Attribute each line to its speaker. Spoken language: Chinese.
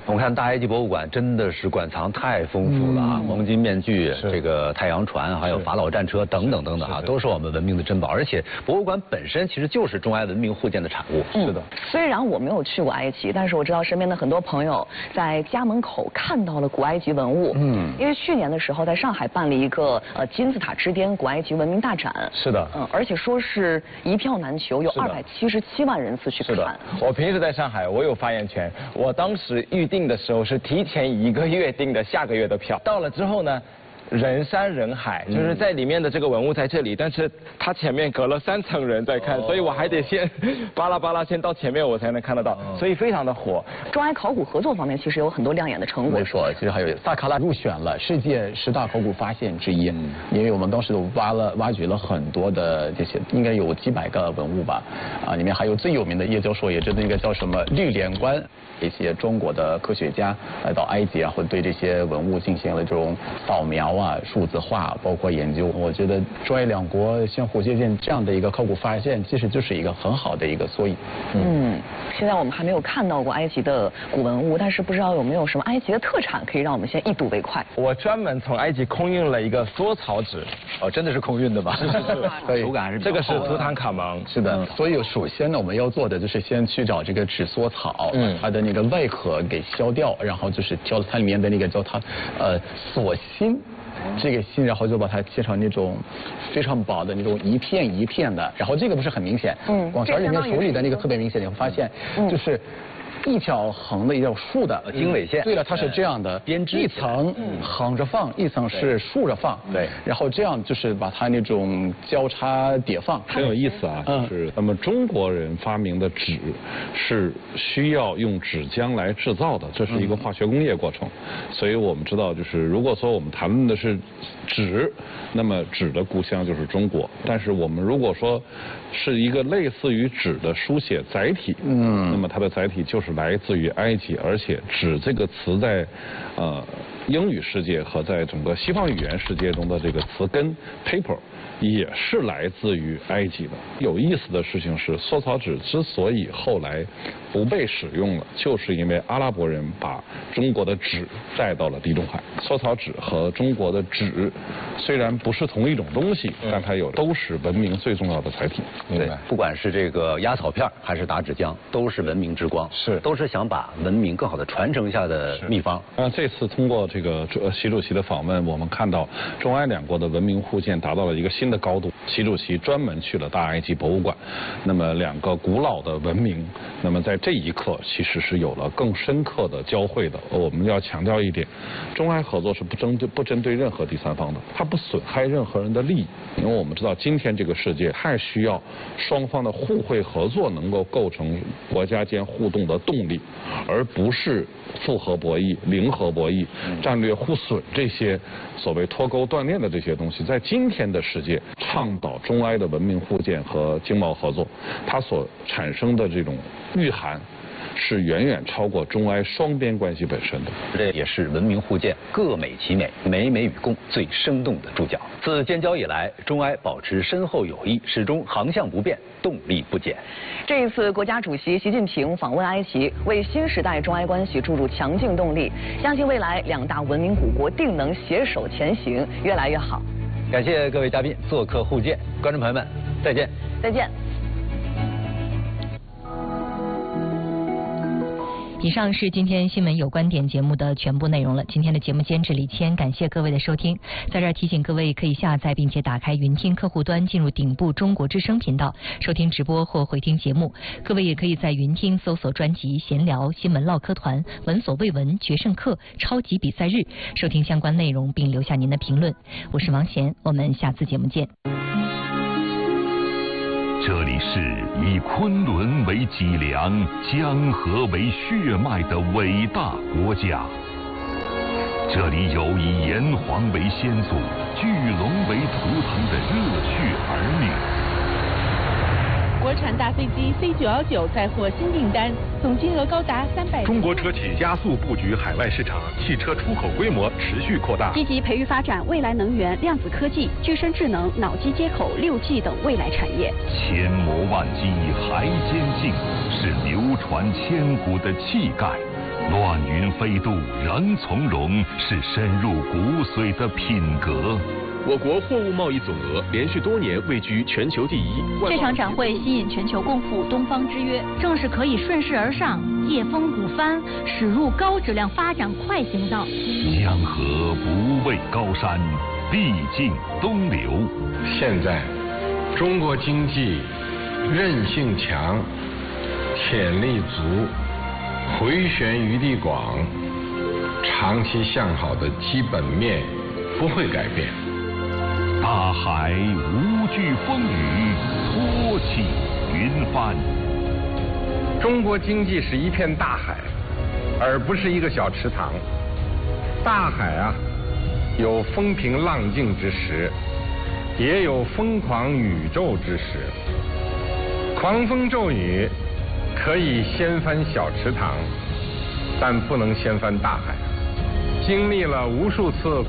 Speaker 1: 我们看大埃及博物馆真的是馆藏太丰富了啊，黄金面具、这个太阳船，还有法老战车等等等等啊，都是我们文明的珍宝。而且博物馆本身其实就是中埃文明互鉴的产物。
Speaker 2: 是的。虽然我没有去过埃及，但是我知道身边的很多朋友在家门口看到了古埃及文物。因为去年的时候在上海办了一个金字塔之巅古埃及文明大展。
Speaker 3: 是的。
Speaker 2: 而且说是一票难求，有277万人次去看。
Speaker 3: 是的。我平时在上海，我有发言权。我当时预定的时候是提前1个月订的下个月的票，到了之后呢，人山人海，就是在里面的这个文物在这里，但是它前面隔了3层人在看，所以我还得先巴拉巴拉先到前面我才能看得到，所以非常的火。
Speaker 2: 中埃考古合作方面其实有很多亮眼的成果。
Speaker 4: 没错，其实还有萨卡拉入选了世界10大考古发现之一，因为我们当时都挖掘了很多的这些，应该有几百个文物吧，里面还有最有名的叶教授也知道那个叫什么绿莲观。一些中国的科学家来到埃及，然后对这些文物进行了这种扫描啊、数字化，包括研究。我觉得中埃两国相互借鉴这样的一个考古发现，其实就是一个很好的一个缩影。
Speaker 2: 现在我们还没有看到过埃及的古文物，但是不知道有没有什么埃及的特产可以让我们先一睹为快。
Speaker 3: 我专门从埃及空运了一个缩草纸。
Speaker 1: 真的是空运的吧？
Speaker 4: 是
Speaker 1: 手感还是
Speaker 3: 这个是图坦卡蒙。
Speaker 4: 是的。所以首先呢，我们要做的就是先去找这个纸缩草，它的那个外壳给削掉，然后就是挑它里面的那个叫它锁芯。这个芯，然后就把它切成那种非常薄的那种一片一片的，然后这个不是很明显，广勺里面手里的那个特别明显，你会发现就是一条横的，一条竖的
Speaker 1: 经纬线。
Speaker 4: 对了，它是这样的，编织一层横着放，一层是竖着放。
Speaker 1: 对，
Speaker 4: 然后这样就是把它那种交叉叠放，
Speaker 5: 很有意思啊。就是那么中国人发明的纸是需要用纸浆来制造的，这是一个化学工业过程。所以我们知道，就是如果说我们谈论的是纸，那么纸的故乡就是中国。但是我们如果说是一个类似于纸的书写载体，那么它的载体就是来自于埃及，而且纸这个词在英语世界和在整个西方语言世界中的这个词根 paper 也是来自于埃及的。有意思的事情是，缩草纸之所以后来不被使用了，就是因为阿拉伯人把中国的纸带到了地中海。缩草纸和中国的纸虽然不是同一种东西，但它都是文明最重要的载体。
Speaker 1: 对，不管是这个压草片还是打纸浆，都是文明之光，都是想把文明更好的传承下的秘方。
Speaker 5: 这次通过这个习主席的访问，我们看到中埃两国的文明互鉴达到了一个新的高度。习主席专门去了大埃及博物馆，那么两个古老的文明，那么在这一刻其实是有了更深刻的交汇的。我们要强调一点，中埃合作是不针对任何第三方的，它不损害任何人的利益。因为我们知道今天这个世界太需要双方的互惠合作能够构成国家间互动的动力，而不是复合博弈、零和博弈、战略互损这些所谓脱钩断链的这些东西。在今天的世界，倡导中埃的文明互鉴和经贸合作，它所产生的这种蕴含是远远超过中埃双边关系本身的。
Speaker 1: 这也是文明互鉴各美其美，美美与共最生动的注脚。自建交以来，中埃保持深厚友谊，始终航向不变，动力不减。
Speaker 2: 这一次，国家主席习近平访问埃及，为新时代中埃关系注入强劲动力。相信未来两大文明古国定能携手前行，越来越好。
Speaker 1: 感谢各位嘉宾做客互鉴，观众朋友们，再见。
Speaker 2: 再见。
Speaker 6: 以上是今天新闻有观点节目的全部内容了。今天的节目监制李谦，感谢各位的收听。在这儿提醒各位，可以下载并且打开云听客户端，进入顶部中国之声频道，收听直播或回听节目。各位也可以在云听搜索专辑闲聊、新闻唠嗑团、闻所未闻、决胜课、超级比赛日，收听相关内容并留下您的评论。我是王贤，我们下次节目见。
Speaker 7: 这里是以昆仑为脊梁、江河为血脉的伟大国家。这里有以炎黄为先祖、巨龙为图腾的热血儿女。
Speaker 8: 国产大飞机 C919 载获新订单，总金额高达300。
Speaker 9: 中国车企加速布局海外市场，汽车出口规模持续扩大，
Speaker 10: 积极培育发展未来能源、量子科技、具身智能、脑机接口、6G 等未来产业。
Speaker 7: 千磨万击还坚劲，是流传千古的气概。 乱云飞渡，仍从容，是深入骨髓的品格。
Speaker 9: 我国货物贸易总额连续多年位居全球第一。
Speaker 11: 这场展会吸引全球共赴东方之约，正是可以顺势而上，借风鼓帆，驶入高质量发展快行道。
Speaker 7: 江河不畏高山，必尽东流。
Speaker 12: 现在，中国经济韧性强，潜力足，回旋余地广，长期向好的基本面不会改变。
Speaker 7: 大海无惧风雨，托起云帆。
Speaker 12: 中国经济是一片大海，而不是一个小池塘。大海啊，有风平浪静之时，也有疯狂宇宙之时。狂风骤雨可以掀翻小池塘，但不能掀翻大海。经历了无数次